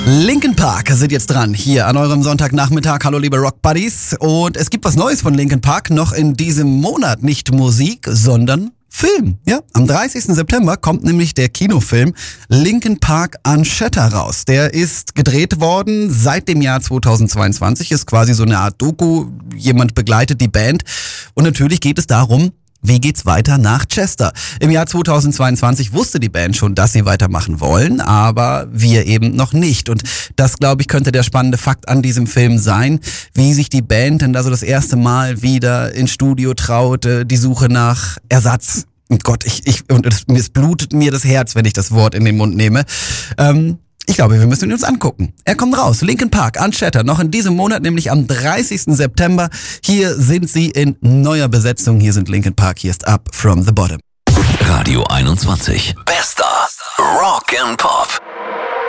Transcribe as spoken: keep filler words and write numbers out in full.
Linkin Park sind jetzt dran, hier an eurem Sonntagnachmittag. Hallo liebe Rock Buddies. Und es gibt was Neues von Linkin Park, noch in diesem Monat. Nicht Musik, sondern Film. Ja, am dreißigsten September kommt nämlich der Kinofilm Linkin Park Unchatter raus. Der ist gedreht worden seit dem Jahr zweitausendzweiundzwanzig, ist quasi so eine Art Doku. Jemand begleitet die Band und natürlich geht es darum, wie geht's weiter nach Chester? Im Jahr zweitausendzweiundzwanzig wusste die Band schon, dass sie weitermachen wollen, aber wir eben noch nicht. Und das, glaube ich, könnte der spannende Fakt an diesem Film sein, wie sich die Band denn da so das erste Mal wieder ins Studio traut, die Suche nach Ersatz. Und Gott, ich, ich, und es, es blutet mir das Herz, wenn ich das Wort in den Mund nehme. Ähm, Ich glaube, wir müssen ihn uns angucken. Er kommt raus. Linkin Park Unchatter. Noch in diesem Monat, nämlich am dreißigsten September. Hier sind sie in neuer Besetzung. Hier sind Linkin Park. Hier ist Up From The Bottom. Radio einundzwanzig. Bester Rock and Pop.